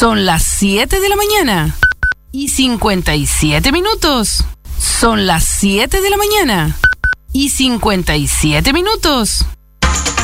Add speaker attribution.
Speaker 1: Son las 7 de la mañana y 57 minutos. Son las 7 de la mañana y 57 minutos.